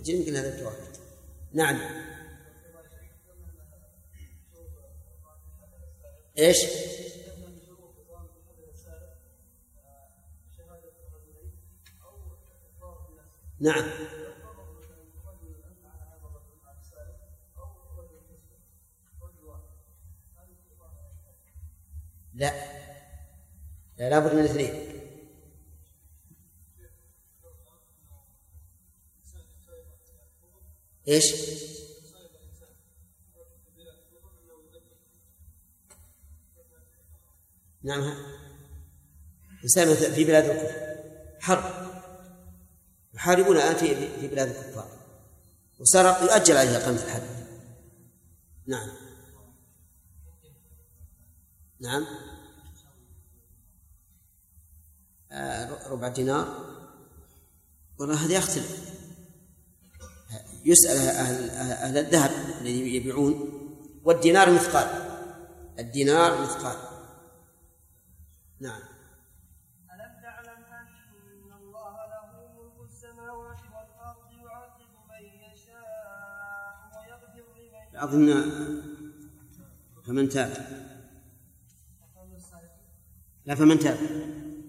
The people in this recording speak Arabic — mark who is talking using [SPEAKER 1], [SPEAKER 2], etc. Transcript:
[SPEAKER 1] أجل يمكن هذا الجواب. نعم. إيش؟ نعم. لا لابد من اثنين. إيش؟ نعم. إنسان في بلاد الكفر حرب يحاربون الآن في بلاد الكفار وسرق يؤجل عليه إقامة الحد. نعم. نعم. ربع دينار والله هذا يختلف. يسأل أهل الذهب الذي يبيعون والدينار مثقال. الدينار مثقال. نعم.
[SPEAKER 2] ألم تعلم أن الله له ملك السماوات والأرض يعذب من يشاء ويغفر لمن
[SPEAKER 1] أظن فمن تاب. لا فمن تاب.